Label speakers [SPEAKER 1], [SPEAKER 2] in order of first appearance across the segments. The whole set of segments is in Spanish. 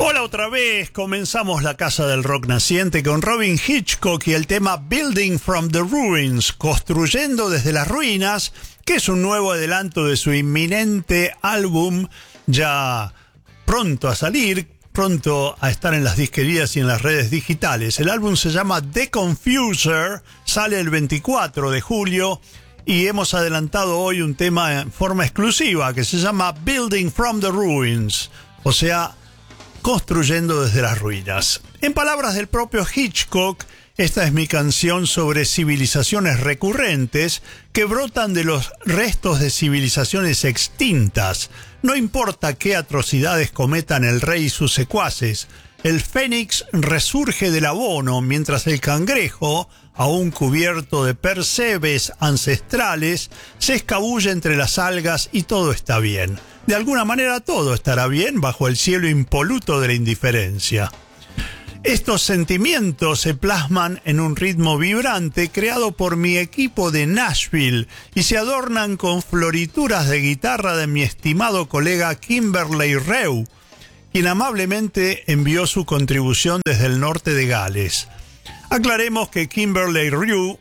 [SPEAKER 1] Hola otra vez, comenzamos la Casa del Rock Naciente con Robin Hitchcock y el tema Building from the Ruins, construyendo desde las ruinas, que es un nuevo adelanto de su inminente álbum, ya pronto a salir, pronto a estar en las disquerías y en las redes digitales. El álbum se llama The Confuser, sale el 24 de julio y hemos adelantado hoy un tema en forma exclusiva que se llama Building from the Ruins, o sea, construyendo desde las ruinas. En palabras del propio Hitchcock, esta es mi canción sobre civilizaciones recurrentes que brotan de los restos de civilizaciones extintas. No importa qué atrocidades cometan el rey y sus secuaces, el fénix resurge del abono mientras el cangrejo, aún cubierto de percebes ancestrales, se escabulle entre las algas y todo está bien. De alguna manera todo estará bien bajo el cielo impoluto de la indiferencia. Estos sentimientos se plasman en un ritmo vibrante creado por mi equipo de Nashville y se adornan con florituras de guitarra de mi estimado colega Kimberley Rew, quien amablemente envió su contribución desde el norte de Gales. Aclaremos que Kimberley Rew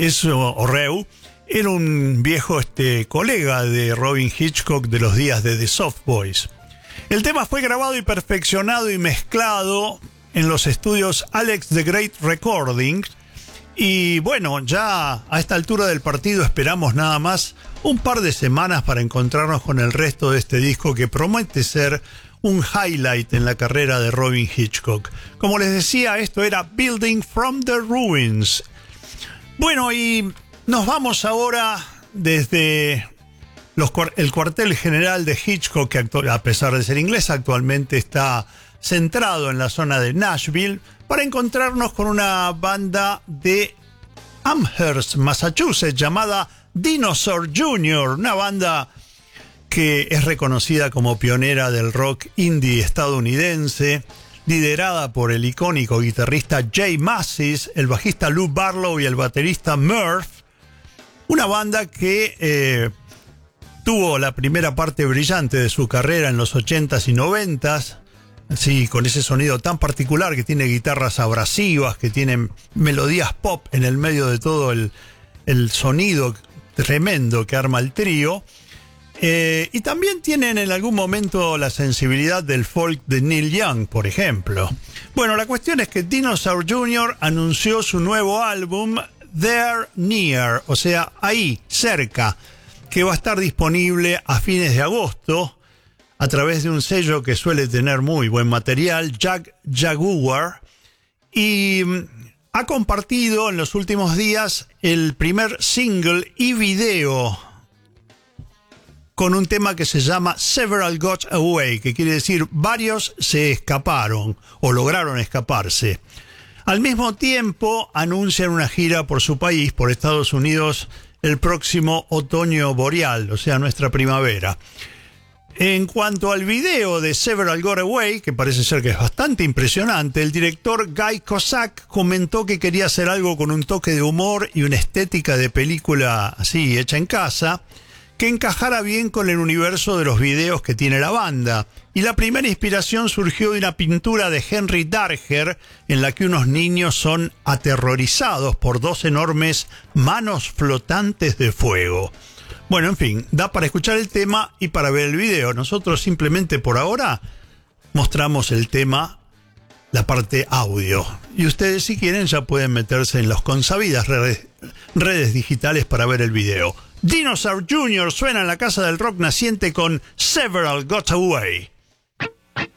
[SPEAKER 1] era un viejo colega de Robin Hitchcock de los días de The Soft Boys. El tema fue grabado y perfeccionado y mezclado en los estudios Alex the Great Recording. Y bueno, ya a esta altura del partido esperamos nada más un par de semanas para encontrarnos con el resto de este disco que promete ser un highlight en la carrera de Robin Hitchcock. Como les decía, esto era Building from the Ruins. Bueno, y nos vamos ahora desde el cuartel general de Hitchcock, que a pesar de ser inglés, actualmente está centrado en la zona de Nashville, para encontrarnos con una banda de Amherst, Massachusetts, llamada Dinosaur Jr., una banda que es reconocida como pionera del rock indie estadounidense, liderada por el icónico guitarrista Jay Mascis, el bajista Lou Barlow y el baterista Murph. Una banda que tuvo la primera parte brillante de su carrera en los 80s y 90s, así, con ese sonido tan particular que tiene guitarras abrasivas, que tienen melodías pop en el medio de todo el sonido tremendo que arma el trío. Y también tienen en algún momento la sensibilidad del folk de Neil Young, por ejemplo. Bueno, la cuestión es que Dinosaur Jr. anunció su nuevo álbum There Near, o sea, ahí, cerca, que va a estar disponible a fines de agosto a través de un sello que suele tener muy buen material, Jaguar, y ha compartido en los últimos días el primer single y video con un tema que se llama Several Got Away, que quiere decir varios se escaparon o lograron escaparse. Al mismo tiempo anuncian una gira por su país, por Estados Unidos, el próximo otoño boreal, o sea, nuestra primavera. En cuanto al video de Several Got Away, que parece ser que es bastante impresionante, el director Guy Cossack comentó que quería hacer algo con un toque de humor y una estética de película así, hecha en casa, que encajara bien con el universo de los videos que tiene la banda. Y la primera inspiración surgió de una pintura de Henry Darger en la que unos niños son aterrorizados por dos enormes manos flotantes de fuego. Bueno, en fin, da para escuchar el tema y para ver el video. Nosotros simplemente por ahora mostramos el tema, la parte audio. Y ustedes, si quieren, ya pueden meterse en las consabidas redes digitales para ver el video. Dinosaur Jr. suena en la Casa del Rock Naciente con Several Got Away.